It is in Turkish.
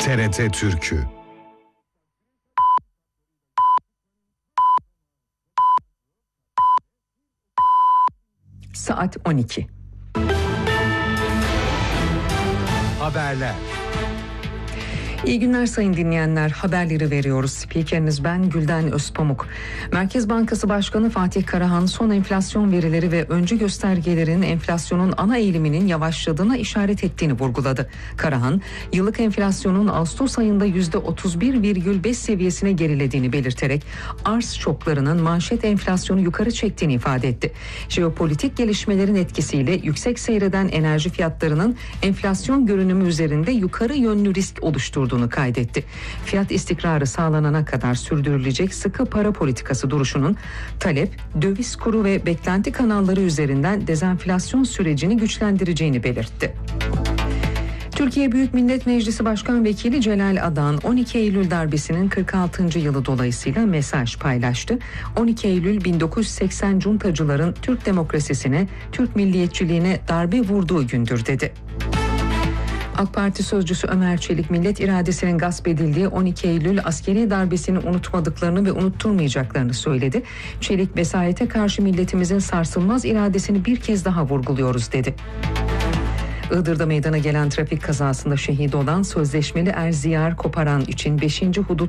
TRT Türkü. Saat 12. Haberler. İyi günler sayın dinleyenler. Haberleri veriyoruz. Spikeriniz ben Gülden Özpamuk. Merkez Bankası Başkanı Fatih Karahan son enflasyon verileri ve öncü göstergelerin enflasyonun ana eğiliminin yavaşladığına işaret ettiğini vurguladı. Karahan, yıllık enflasyonun Ağustos ayında %31,5 seviyesine gerilediğini belirterek arz şoklarının manşet enflasyonu yukarı çektiğini ifade etti. Jeopolitik gelişmelerin etkisiyle yüksek seyreden enerji fiyatlarının enflasyon görünümü üzerinde yukarı yönlü risk oluşturduğunu kaydetti. Fiyat istikrarı sağlanana kadar sürdürülecek sıkı para politikası duruşunun talep, döviz kuru ve beklenti kanalları üzerinden dezenflasyon sürecini güçlendireceğini belirtti. Türkiye Büyük Millet Meclisi Başkan Vekili Celal Adan 12 Eylül darbesinin 46. yılı dolayısıyla mesaj paylaştı. 12 Eylül 1980 cuntacıların Türk demokrasisine, Türk milliyetçiliğine darbe vurduğu gündür dedi. AK Parti sözcüsü Ömer Çelik, millet iradesinin gasp edildiği 12 Eylül askeri darbesini unutmadıklarını ve unutturmayacaklarını söyledi. Çelik, vesayete karşı milletimizin sarsılmaz iradesini bir kez daha vurguluyoruz dedi. Iğdır'da meydana gelen trafik kazasında şehit olan sözleşmeli Erziyar Koparan için 5. Hudut